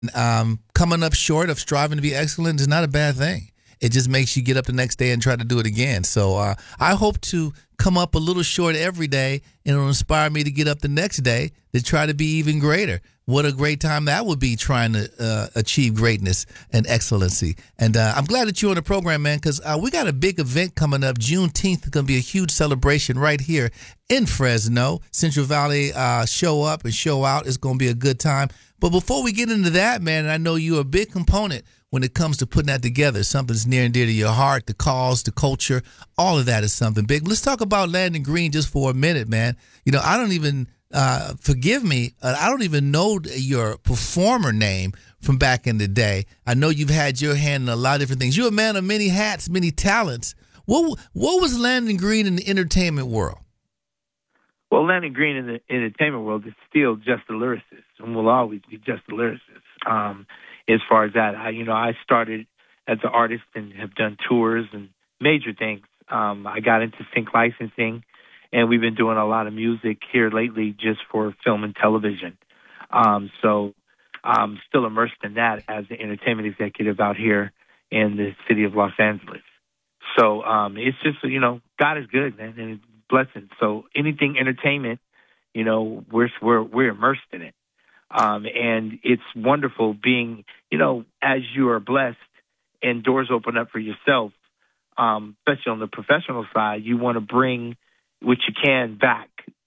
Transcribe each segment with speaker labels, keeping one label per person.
Speaker 1: Coming up short of striving to be excellent is not a bad thing. It just makes you get up the next day and try to do it again. So I hope to come up a little short every day, and it'll inspire me to get up the next day to try to be even greater. What a great time that would be, trying to achieve greatness and excellency. And I'm glad that you're on the program, man, because we got a big event coming up. Juneteenth is going to be a huge celebration right here in Fresno. Central Valley show up and show out. It's going to be a good time. But before we get into that, man, and I know you're a big component when it comes to putting that together. Something's near and dear to your heart, the cause, the culture, all of that is something big. Let's talk about Landon Green just for a minute, man. You know, I don't even, forgive me, I don't even know your performer name from back in the day. I know you've had your hand in a lot of different things. You're a man of many hats, many talents. What was Landon Green in the entertainment world?
Speaker 2: Well, Landon Green in the entertainment world is still just a lyricist and will always be just a lyricist. As far as that, I started as an artist and have done tours and major things. I got into sync licensing, and we've been doing a lot of music here lately just for film and television. So I'm still immersed in that as an entertainment executive out here in the city of Los Angeles. So it's just, God is good, man, and it's a blessing. So anything entertainment, we're immersed in it. And it's wonderful being, as you are blessed and doors open up for yourself, especially on the professional side, you want to bring what you can back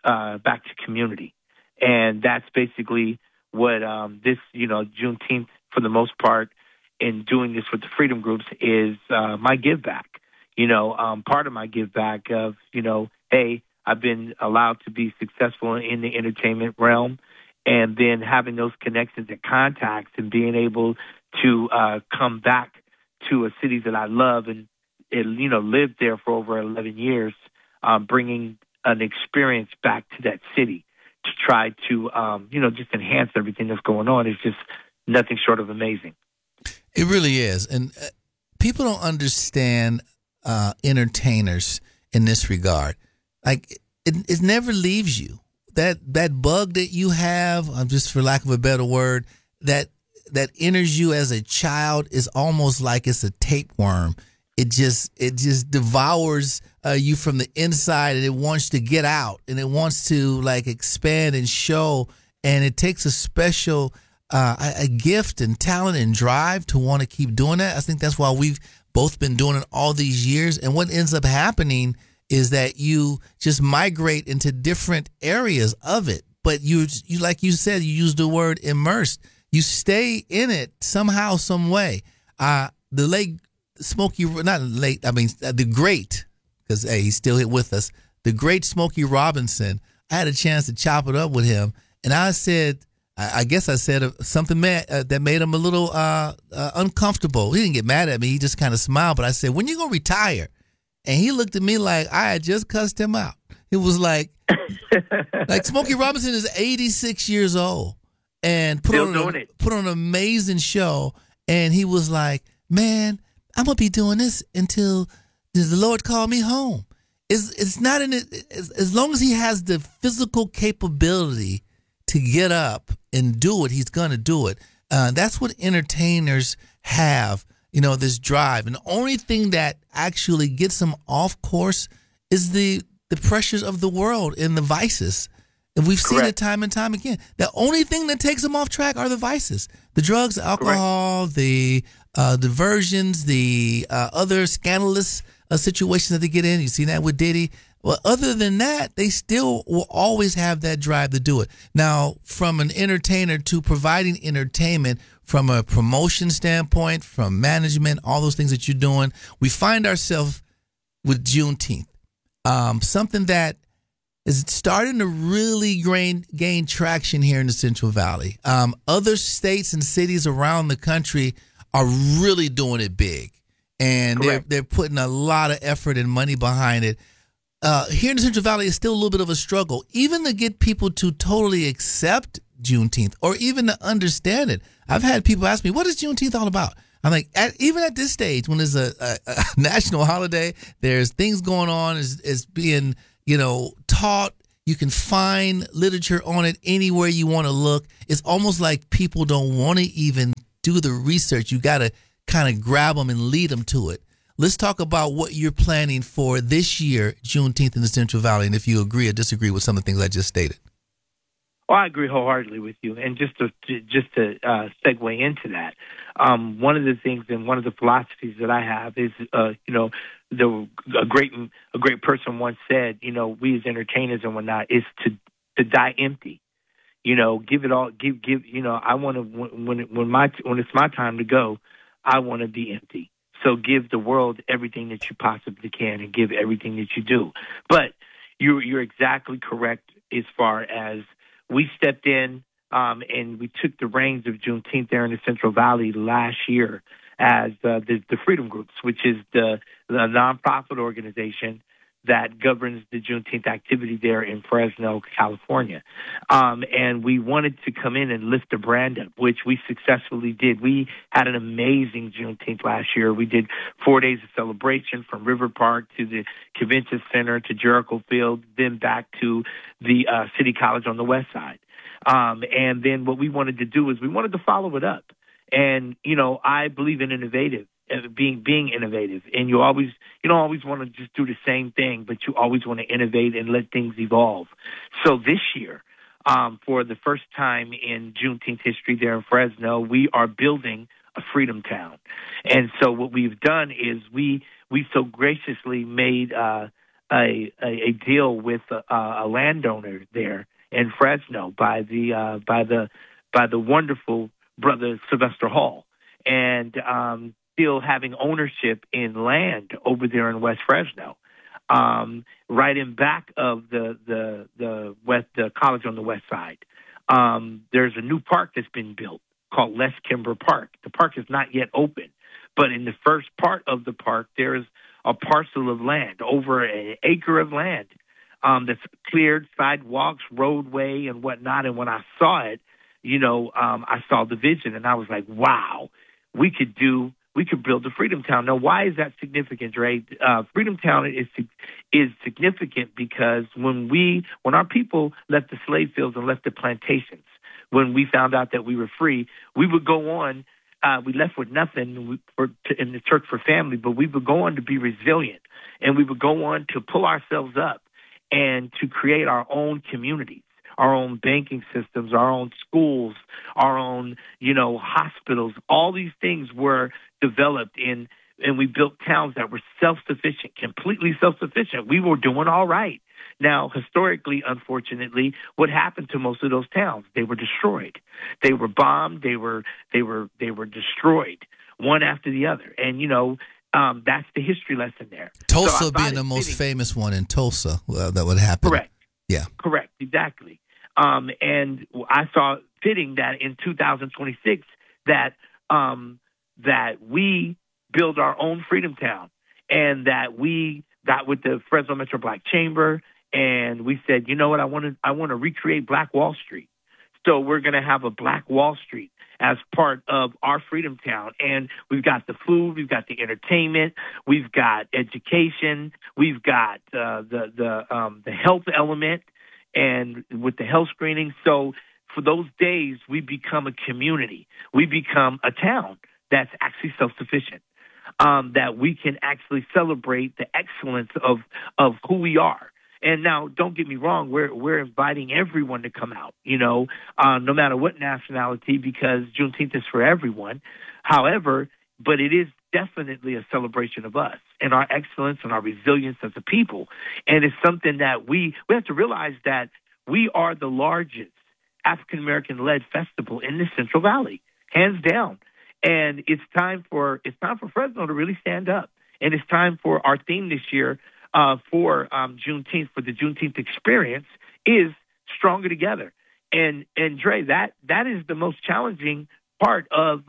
Speaker 2: to community. And that's basically what this, Juneteenth, for the most part, in doing this with the Freedom Groups is my give back. Part of my give back of, hey, I've been allowed to be successful in the entertainment realm, and then having those connections and contacts and being able to come back to a city that I love and lived there for over 11 years, bringing an experience back to that city to try to, just enhance everything that's going on is just nothing short of amazing.
Speaker 1: It really is. And people don't understand entertainers in this regard. Like, it never leaves you. That bug that you have, just for lack of a better word, that enters you as a child is almost like it's a tapeworm. It just devours you from the inside, and it wants to get out, and it wants to like expand and show. And it takes a special a gift and talent and drive to want to keep doing that. I think that's why we've both been doing it all these years. And what ends up happening is that you just migrate into different areas of it. But you like you said, you used the word immersed. You stay in it somehow, some way. The late Smokey, not late, I mean, the great, because hey, he's still here with us, the great Smokey Robinson, I had a chance to chop it up with him. And I said, I guess I said something that made him a little uncomfortable. He didn't get mad at me. He just kind of smiled. But I said, when you going to retire? And he looked at me like I had just cussed him out. It was like Smokey Robinson is 86 years old and put on an amazing show. And he was like, man, I'm going to be doing this until the Lord call me home. It's not in it. As long as he has the physical capability to get up and do it, he's going to do it. That's what entertainers have. This drive. And the only thing that actually gets them off course is the pressures of the world and the vices. And we've seen it time and time again. The only thing that takes them off track are the vices. The drugs, the alcohol, the diversions, the other scandalous situations that they get in. You've seen that with Diddy. Well, other than that, they still will always have that drive to do it. Now, from an entertainer to providing entertainment, from a promotion standpoint, from management, all those things that you're doing, we find ourselves with Juneteenth, something that is starting to really gain traction here in the Central Valley. Other states and cities around the country are really doing it big, and they're putting a lot of effort and money behind it. Here in the Central Valley, it's still a little bit of a struggle, even to get people to totally accept Juneteenth or even to understand it. I've had people ask me, what is Juneteenth all about? I'm like, even at this stage, when there's a national holiday, there's things going on, is being, taught You can find literature on it anywhere you want to look. It's almost like people don't want to even do the research. You got to kind of grab them and lead them to it. Let's talk about what you're planning for this year, Juneteenth in the Central Valley, and if you agree or disagree with some of the things I just stated.
Speaker 2: Well, I agree wholeheartedly with you. And just to segue into that, one of the things and one of the philosophies that I have is, a great person once said, we as entertainers and whatnot is to die empty. Give it all. Give. I want to when it's my time to go, I want to be empty. So give the world everything that you possibly can and give everything that you do. But you're exactly correct as far as we stepped in and we took the reins of Juneteenth there in the Central Valley last year as the Freedom Groups, which is the nonprofit organization that governs the Juneteenth activity there in Fresno, California. And we wanted to come in and lift the brand up, which we successfully did. We had an amazing Juneteenth last year. We did 4 days of celebration from River Park to the Convention Center to Jericho Field, then back to the City College on the west side. And then what we wanted to do is we wanted to follow it up. And, I believe in being innovative, and you don't always want to just do the same thing, but you always want to innovate and let things evolve. So this year, for the first time in Juneteenth history there in Fresno, we are building a Freedom Town. And so what we've done is we so graciously made a deal with a landowner there in Fresno by the wonderful brother Sylvester Hall, and still having ownership in land over there in West Fresno, right in back of the college on the west side. There's a new park that's been built called Les Kimber Park. The park is not yet open, but in the first part of the park, there's a parcel of land, over an acre of land, that's cleared, sidewalks, roadway, and whatnot. And when I saw it, I saw the vision, and I was like, wow, we could build a Freedom Town. Now, why is that significant, Dre? Freedom Town is significant because when our people left the slave fields and left the plantations, when we found out that we were free, we would go on. We left with nothing in the search for family, but we would go on to be resilient, and we would go on to pull ourselves up and to create our own communities, our own banking systems, our own schools, our own, hospitals. All these things were developed and we built towns that were self-sufficient, completely self-sufficient. We were doing all right. Now, historically, unfortunately, what happened to most of those towns? They were destroyed. They were bombed. They were destroyed, one after the other. And, that's the history lesson there.
Speaker 1: Tulsa being the most famous one in Tulsa, that would happen.
Speaker 2: Correct.
Speaker 1: Yeah.
Speaker 2: Correct. Exactly. And I saw fitting that in 2026 that we build our own Freedom Town, and that we got with the Fresno Metro Black Chamber, and we said, you know what, I want to recreate Black Wall Street. So we're going to have a Black Wall Street as part of our Freedom Town. And we've got the food, we've got the entertainment, we've got education, we've got the health element, and with the health screening. So for those days, we become a community. We become a town that's actually self-sufficient, that we can actually celebrate the excellence of who we are. And now, don't get me wrong, we're inviting everyone to come out, no matter what nationality, because Juneteenth is for everyone. However, but it is definitely a celebration of us and our excellence and our resilience as a people. And it's something that we have to realize that we are the largest African-American-led festival in the Central Valley, hands down. And it's time for Fresno to really stand up. And it's time for our theme this year for Juneteenth, for the Juneteenth experience, is Stronger Together. And Dre, that is the most challenging part of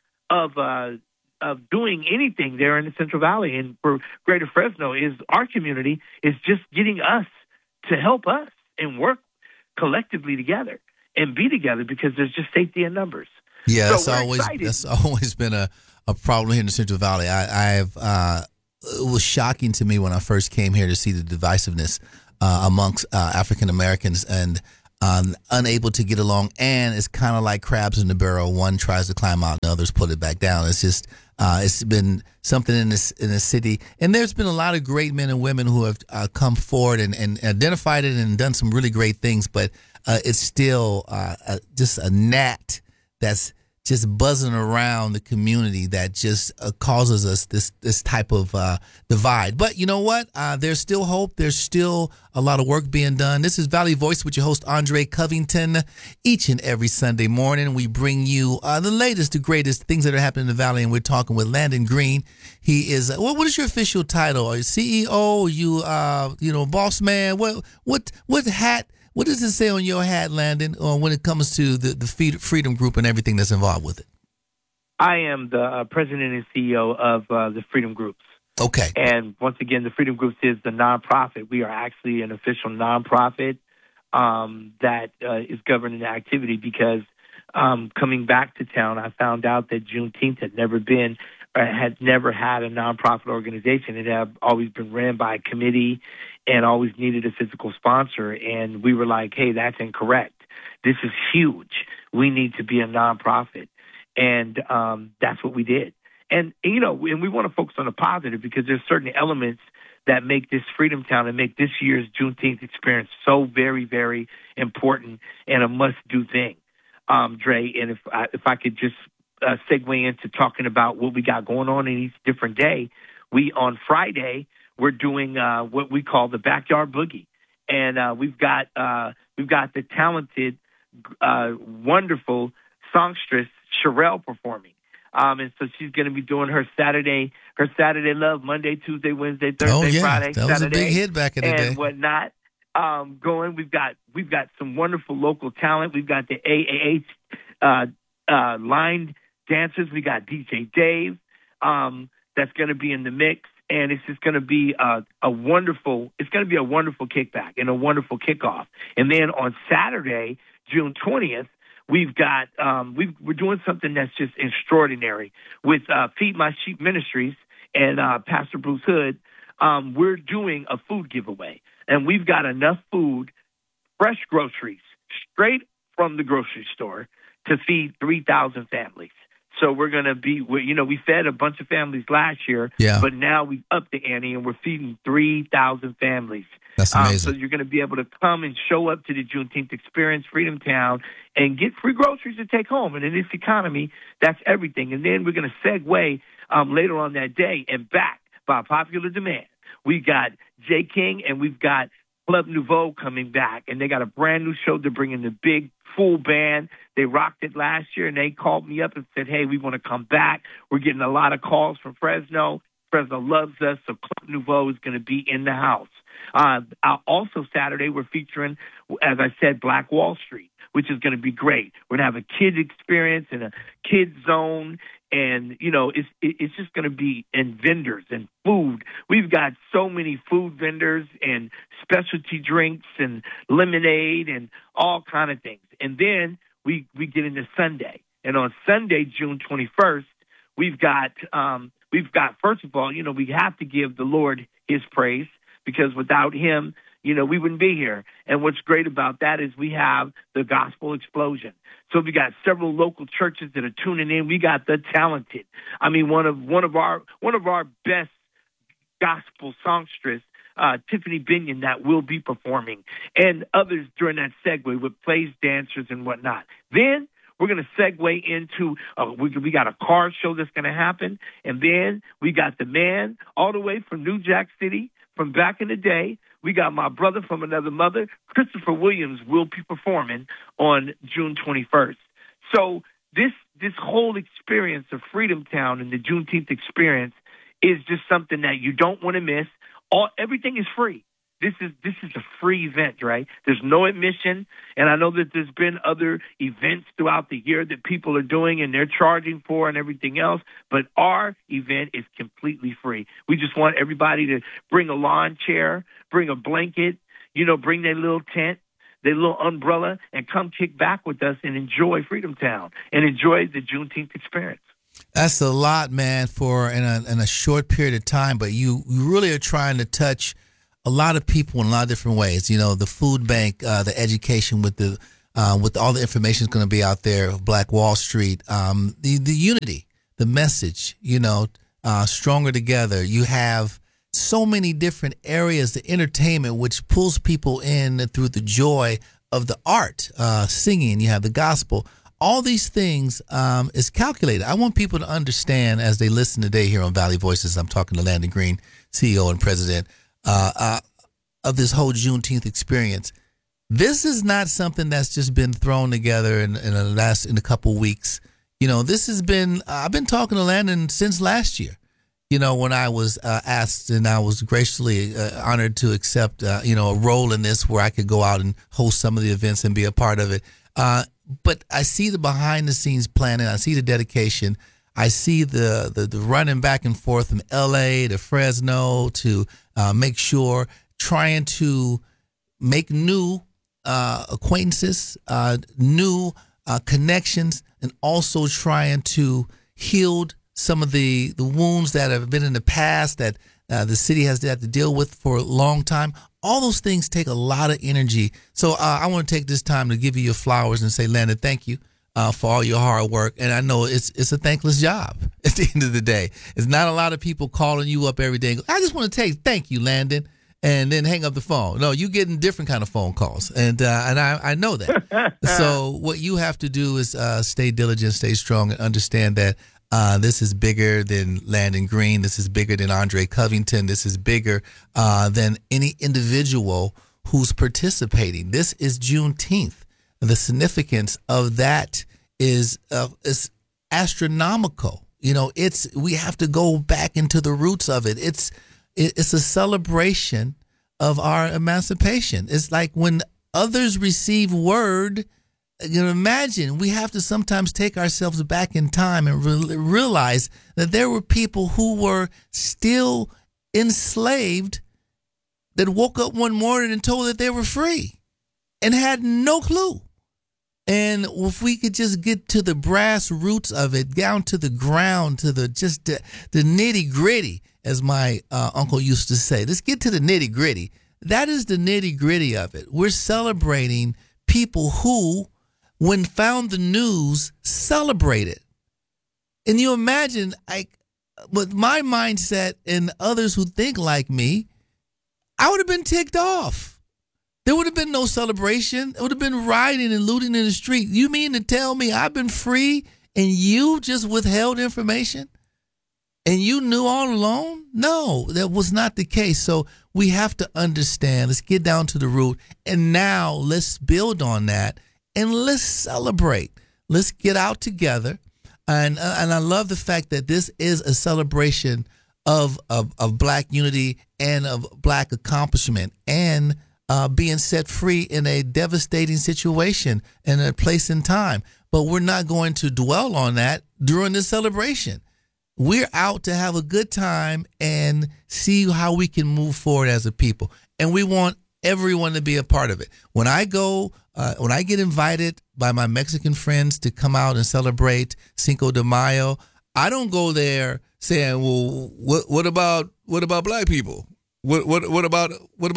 Speaker 2: doing anything there in the Central Valley and for Greater Fresno, is our community is just getting us to help us and work collectively together and be together, because there's just safety in numbers.
Speaker 1: Yeah,
Speaker 2: so
Speaker 1: that's always been a problem here in the Central Valley. It was shocking to me when I first came here to see the divisiveness amongst African Americans and unable to get along. And it's kind of like crabs in the barrel. One tries to climb out and others put it back down. It's just it's been something in this city. And there's been a lot of great men and women who have come forward and identified it and done some really great things. But it's still just a gnat that's just buzzing around the community that just causes us this type of divide. But you know what? There's still hope. There's still a lot of work being done. This is Valley Voice with your host, Andre Covington. Each and every Sunday morning, we bring you the latest, the greatest things that are happening in the Valley, and we're talking with Landon Green. He is, what is your official title? Are you CEO? Are you, boss man? What hat? What does it say on your hat, Landon, when it comes to the Freedom Group and everything that's involved with it?
Speaker 2: I am the president and CEO of the Freedom Groups.
Speaker 1: Okay.
Speaker 2: And once again, the Freedom Groups is the nonprofit. We are actually an official nonprofit that is governing the activity because coming back to town, I found out that Juneteenth had never had a nonprofit organization. It had always been ran by a committee and always needed a physical sponsor. And we were like, hey, that's incorrect. This is huge. We need to be a nonprofit. And that's what we did. And we want to focus on the positive because there's certain elements that make this Freedom Town and make this year's Juneteenth experience so very, very important and a must-do thing, Dre. And if I could just segue into talking about what we got going on in each different day, on Friday, we're doing what we call the Backyard Boogie. And we've got the talented, wonderful songstress Sherelle performing. And so she's going to be doing her Saturday Love, Monday, Tuesday, Wednesday, Thursday, Friday,
Speaker 1: that was
Speaker 2: Saturday,
Speaker 1: a big hit back in the day.
Speaker 2: And whatnot. Going. We've got some wonderful local talent. We've got the AAH line dancers. We got DJ Dave that's going to be in the mix, and it's just going to be a wonderful kickback and a wonderful kickoff. And then on Saturday, June 20th, we've got we're doing something that's just extraordinary with Feed My Sheep Ministries and Pastor Bruce Hood. We're doing a food giveaway, and we've got enough food, fresh groceries, straight from the grocery store to feed 3,000 families. So we're going to we fed a bunch of families last year, but now we've upped the ante and we're feeding 3,000 families.
Speaker 1: That's amazing.
Speaker 2: So you're going to be able to come and show up to the Juneteenth experience, Freedom Town, and get free groceries to take home. And in this economy, that's everything. And then we're going to segue later on that day and back by popular demand. We got Jay King and we've got Club Nouveau coming back, and they got a brand new show. They're bringing the big full band. They rocked it last year, and they called me up and said, hey, we want to come back. We're getting a lot of calls from Fresno. Fresno loves us, so Club Nouveau is going to be in the house. Also Saturday, we're featuring, as I said, Black Wall Street, which is going to be great. We're going to have a kids experience and a kids zone, and, it's just going to be in vendors and food. We've got so many food vendors and specialty drinks and lemonade and all kind of things. And then we get into Sunday. And on Sunday, June 21st, we've got, first of all, we have to give the Lord his praise because without him, we wouldn't be here. And what's great about that is we have the gospel explosion. So we got several local churches that are tuning in. We got the talented. I mean, one of our best gospel songstress, Tiffany Binion, that will be performing, and others during that segue with plays, dancers, and whatnot. Then we're going to segue into, we got a car show that's going to happen, and then we got the man all the way from New Jack City, from back in the day. We got my brother from another mother, Christopher Williams, will be performing on June 21st. So this whole experience of Freedom Town and the Juneteenth experience is just something that you don't want to miss. Everything is free. This is a free event, right? There's no admission, and I know that there's been other events throughout the year that people are doing and they're charging for and everything else, but our event is completely free. We just want everybody to bring a lawn chair, bring a blanket, bring their little tent, their little umbrella, and come kick back with us and enjoy Freedom Town and enjoy the Juneteenth experience.
Speaker 1: That's a lot, man, for in a short period of time, but you really are trying to touch a lot of people in a lot of different ways. You know, the food bank, the education with all the information is going to be out there. Black Wall Street, the unity, the message. You know, stronger together. You have so many different areas, the entertainment, which pulls people in through the joy of the art, singing. You have the gospel. All these things is calculated. I want people to understand as they listen today here on Valley Voices. I'm talking to Landon Green, CEO and president of this whole Juneteenth experience. This is not something that's just been thrown together in a couple weeks. You know, this has been. I've been talking to Landon since last year. You know, when I was asked and I was graciously honored to accept, a role in this where I could go out and host some of the events and be a part of it. But I see the behind the scenes planning. I see the dedication. I see the running back and forth from LA to Fresno to make sure, trying to make new acquaintances, new connections, and also trying to heal some of the wounds that have been in the past that the city has had to deal with for a long time. All those things take a lot of energy. So I want to take this time to give you your flowers and say, Landon, thank you for all your hard work. And I know it's a thankless job at the end of the day. It's not a lot of people calling you up every day. I just want to say thank you, Landon, and then hang up the phone. No, you're getting different kind of phone calls. And I know that. So what you have to do is stay diligent, stay strong, and understand that this is bigger than Landon Green. This is bigger than Andre Covington. This is bigger than any individual who's participating. This is Juneteenth. The significance of that is astronomical. You know, we have to go back into the roots of it. It's a celebration of our emancipation. It's like when others receive word. You know, imagine we have to sometimes take ourselves back in time and realize that there were people who were still enslaved that woke up one morning and told that they were free and had no clue. And if we could just get to the brass roots of it, down to the ground, to the nitty gritty, as my uncle used to say, let's get to the nitty gritty. That is the nitty gritty of it. We're celebrating people who, when found the news, celebrated. And you imagine, with my mindset and others who think like me, I would have been ticked off. There would have been no celebration. It would have been rioting and looting in the street. You mean to tell me I've been free and you just withheld information? And you knew all along? No, that was not the case. So we have to understand. Let's get down to the root. And now let's build on that. And let's celebrate. Let's get out together. And I love the fact that this is a celebration of Black unity and of Black accomplishment and being set free in a devastating situation in a place and time. But we're not going to dwell on that during this celebration. We're out to have a good time and see how we can move forward as a people. And we want everyone to be a part of it. When I get invited by my Mexican friends to come out and celebrate Cinco de Mayo, I don't go there saying, "Well, what about Black people? What about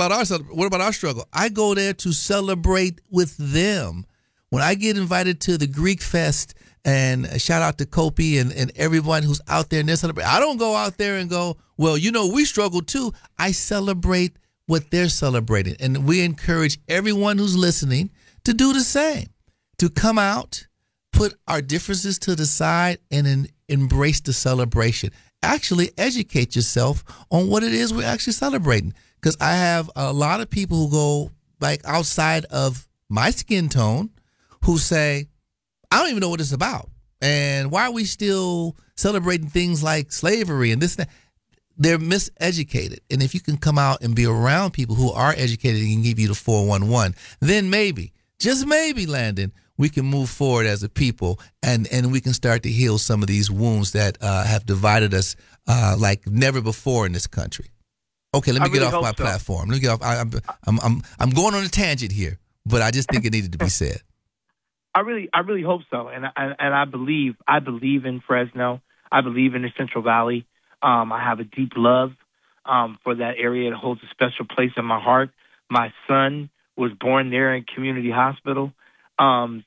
Speaker 1: our struggle?" I go there to celebrate with them. When I get invited to the Greek Fest, and shout out to Kopi and everyone who's out there in their celebration, I don't go out there and go, "Well, we struggle too." I celebrate what they're celebrating. And we encourage everyone who's listening to do the same, to come out, put our differences to the side, and embrace the celebration. Actually educate yourself on what it is we're actually celebrating. Because I have a lot of people who go like outside of my skin tone who say, I don't even know what it's about. And why are we still celebrating things like slavery and this and that? They're miseducated. And if you can come out and be around people who are educated and can give you the 411, then maybe, just maybe, Landon, we can move forward as a people and we can start to heal some of these wounds that have divided us like never before in this country. Okay, let me get off my platform. Let me get off. I'm going on a tangent here, but I just think it needed to be said.
Speaker 2: I really hope so, and I believe in Fresno. I believe in the Central Valley. I have a deep love for that area. It holds a special place in my heart. My son was born there in Community Hospital. I'm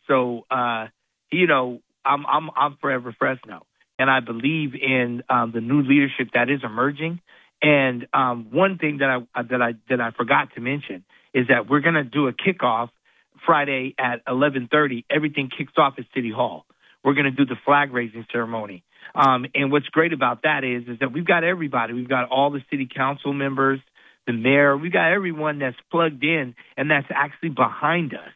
Speaker 2: forever Fresno, and I believe in the new leadership that is emerging. And one thing that I forgot to mention is that we're going to do a kickoff Friday at 11:30. Everything kicks off at City Hall. We're going to do the flag raising ceremony. And what's great about that is that we've got everybody. We've got all the city council members, the mayor. We've got everyone that's plugged in and that's actually behind us.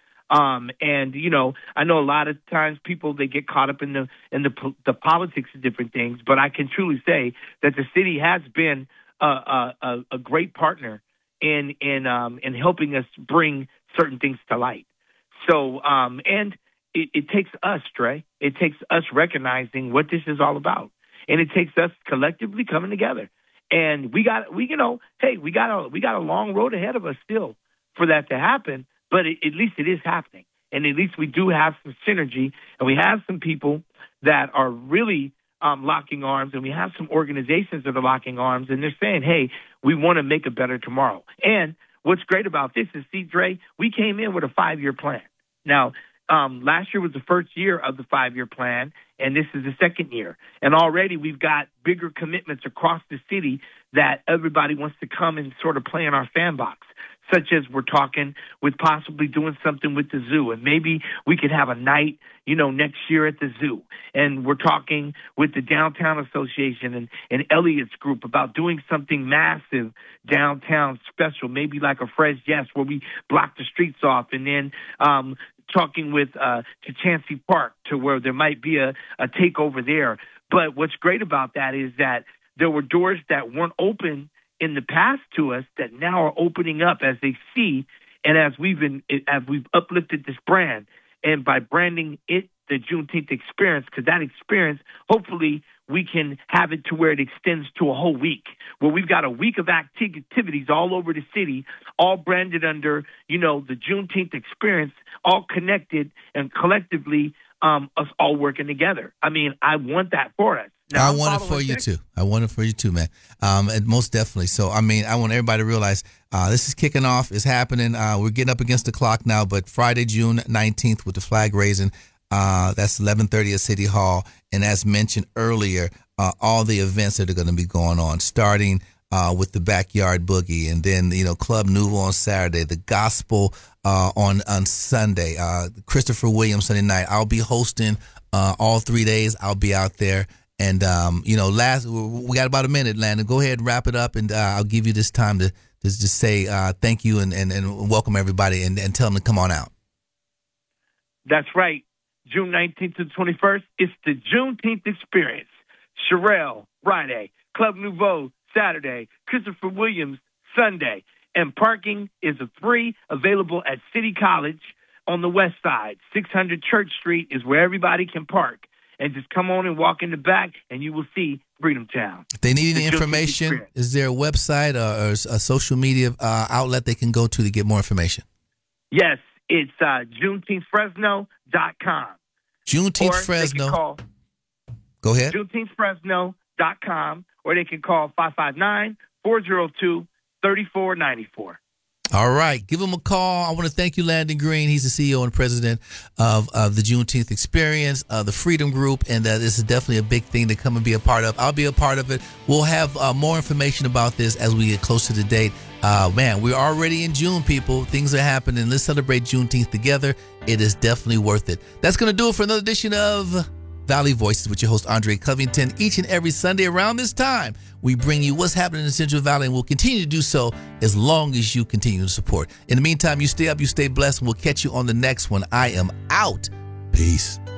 Speaker 2: I know a lot of times people, they get caught up in the politics of different things, but I can truly say that the city has been a great partner in helping us bring certain things to light. So, and it takes us, Trey. It takes us recognizing what this is all about, and it takes us collectively coming together. And we got a long road ahead of us still for that to happen. But at least it is happening, and at least we do have some synergy, and we have some people that are really locking arms, and we have some organizations that are locking arms, and they're saying, hey, we want to make a better tomorrow. And what's great about this is, see, Dre, we came in with a 5-year plan. Now, last year was the first year of the 5-year plan, and this is the second year. And already we've got bigger commitments across the city that everybody wants to come and sort of play in our sandbox, such as we're talking with possibly doing something with the zoo. And maybe we could have a night, next year at the zoo. And we're talking with the Downtown Association and Elliott's group about doing something massive downtown special, maybe like a Fresh Yes, where we block the streets off, and then talking with Chancey Park to where there might be a takeover there. But what's great about that is that there were doors that weren't open in the past to us that now are opening up as they see, and as we've uplifted this brand, and by branding it the Juneteenth experience, because that experience, hopefully we can have it to where it extends to a whole week, where we've got a week of activities all over the city, all branded under, the Juneteenth experience, all connected and collectively us all working together. I mean, I want that for us. Now,
Speaker 1: I want it for you too. I want it for you too, man. And most definitely. So, I mean, I want everybody to realize this is kicking off. It's happening. We're getting up against the clock now, but Friday, June 19th with the flag raising. That's 11:30 at City Hall. And as mentioned earlier, all the events that are going to be going on, starting with the Backyard Boogie, and then, Club Nouveau on Saturday, the Gospel on Sunday, Christopher Williams Sunday night. I'll be hosting all 3 days. I'll be out there. And, we got about a minute, Landon. Go ahead and wrap it up, and I'll give you this time to just say thank you and welcome everybody and tell them to come on out.
Speaker 2: That's right. June 19th to the 21st, it's the Juneteenth experience. Sherelle, Friday. Club Nouveau, Saturday. Christopher Williams, Sunday. And parking is free, available at City College on the west side. 600 Church Street is where everybody can park. And just come on and walk in the back, and you will see Freedom Town.
Speaker 1: If they need any information, is there a website or a social media outlet they can go to get more information?
Speaker 2: Yes, it's JuneteenthFresno.com.
Speaker 1: Juneteenth Fresno. Go ahead.
Speaker 2: JuneteenthFresno.com, or they can call 559-402-3494.
Speaker 1: All right. Give him a call. I want to thank you, Landon Green. He's the CEO and president of the Juneteenth Experience, the Freedom Group, and this is definitely a big thing to come and be a part of. I'll be a part of it. We'll have more information about this as we get closer to the date. Man, we're already in June, people. Things are happening. Let's celebrate Juneteenth together. It is definitely worth it. That's going to do it for another edition of Valley Voices with your host, Andre Covington. Each and every Sunday around this time, we bring you what's happening in the Central Valley, and we'll continue to do so as long as you continue to support. In the meantime, you stay up, you stay blessed, and we'll catch you on the next one. I am out. Peace.